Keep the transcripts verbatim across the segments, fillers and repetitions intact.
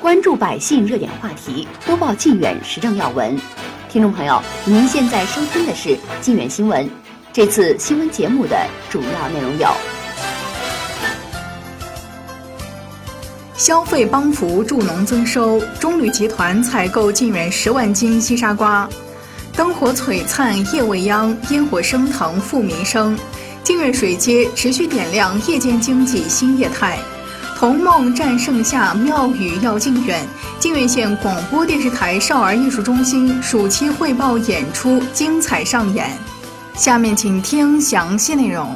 关注百姓热点话题，播报靖远时政要闻。听众朋友，您现在收听的是靖远新闻。这次新闻节目的主要内容有： 消费帮扶助农增收，中铝集团采购靖远十万斤西沙瓜；灯火璀璨夜未央，烟火升腾富民生。靖远水街持续点亮夜间经济新业态。童梦战盛夏，庙宇耀靖远。靖远县广播电视台少儿艺术中心暑期汇报演出精彩上演。下面请听详细内容。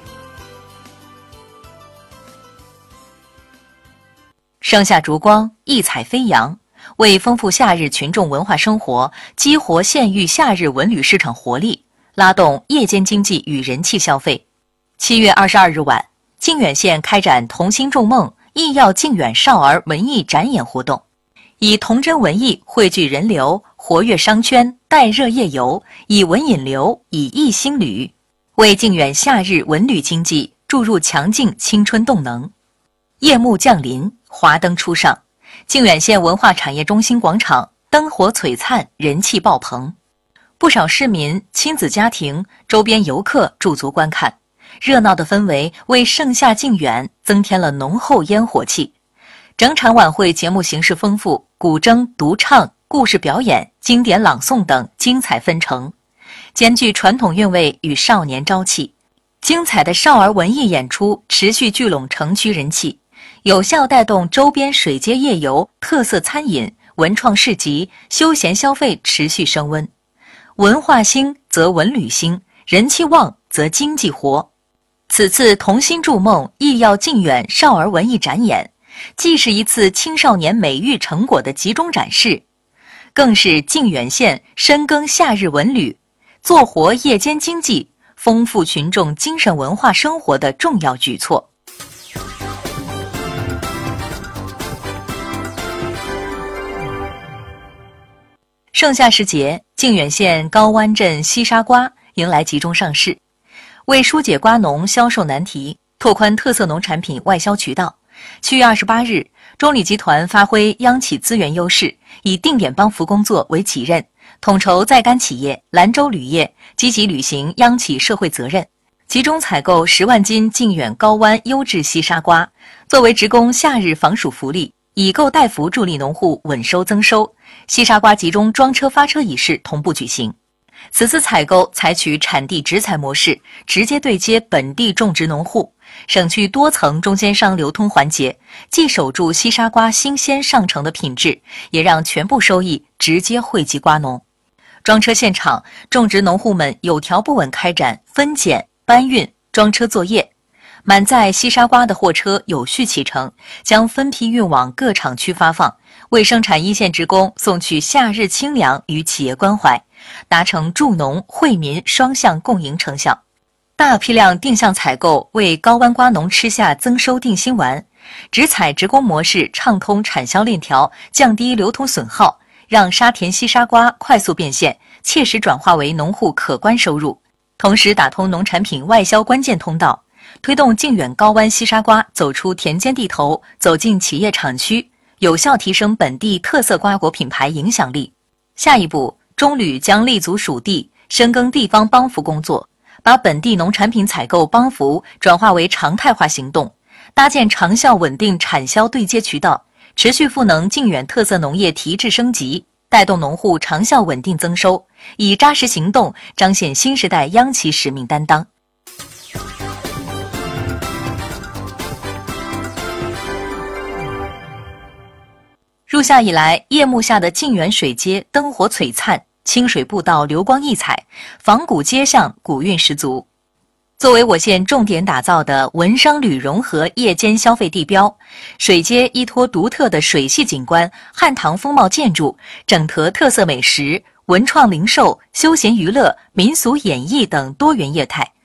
盛夏烛光，异彩飞扬，为丰富夏日群众文化生活，激活县域夏日文旅市场活力，拉动夜间经济与人气消费。七月二十二日晚，靖远县开展童心筑梦艺耀靖远少儿文艺展演活动，以童真文艺汇聚人流，活跃商圈，带热夜游，以文引流，以艺兴旅，为靖远夏日文旅经济注入强劲青春动能。夜幕降临，华灯初上，靖远县文化产业中心广场灯火璀璨，人气爆棚，不少市民、亲子家庭、周边游客驻足观看。热闹的氛围为盛夏靖远增添了浓厚烟火气。整场晚会节目形式丰富，古筝、独唱、故事表演、经典朗诵等精彩纷呈，兼具传统韵味与少年朝气。精彩的少儿文艺演出持续聚拢城区人气，有效带动周边水街夜游、特色餐饮、文创市集、休闲消费持续升温。文化兴则文旅兴，人气旺则经济活。此次童心筑梦艺耀靖远少儿文艺展演，既是一次青少年美育成果的集中展示，更是靖远县深耕夏日文旅、做活夜间经济、丰富群众精神文化生活的重要举措。盛夏时节，靖远县高湾镇西沙瓜迎来集中上市。为疏解瓜农销售难题，拓宽特色农产品外销渠道，七月二十八日，中铝集团发挥央企资源优势，以定点帮扶工作为己任，统筹在甘企业、兰州铝业，积极履行央企社会责任，集中采购十万斤靖远高湾优质西沙瓜，作为职工夏日防暑福利，以购代扶助力农户稳收增收。西沙瓜集中装车发车仪式同步举行。此次采购采取产地直采模式，直接对接本地种植农户，省去多层中间商流通环节，既守住西沙瓜新鲜上乘的品质，也让全部收益直接惠及瓜农。装车现场，种植农户们有条不紊开展分拣、搬运、装车作业。满载西沙瓜的货车有序启程，将分批运往各厂区发放，为生产一线职工送去夏日清凉与企业关怀，达成助农惠民双向共赢成效。大批量定向采购为高湾瓜农吃下增收定心丸，直采直供模式畅通产销链条，降低流通损耗，让沙田西沙瓜快速变现，切实转化为农户可观收入，同时打通农产品外销关键通道，推动靖远高湾西沙瓜走出田间地头，走进企业厂区，有效提升本地特色瓜果品牌影响力。下一步，中铝将立足属地，深耕地方帮扶工作，把本地农产品采购帮扶转化为常态化行动，搭建长效稳定产销对接渠道，持续赋能靖远特色农业提质升级，带动农户长效稳定增收，以扎实行动彰显新时代央企使命担当。入夏以来，夜幕下的靖远水街灯火璀璨，清水步道流光溢彩，仿古街巷古韵十足。作为我县重点打造的文商旅融合夜间消费地标，水街依托独特的水系景观、汉唐风貌建筑，整合特色美食、文创零售、休闲娱乐、民俗演艺等多元业态，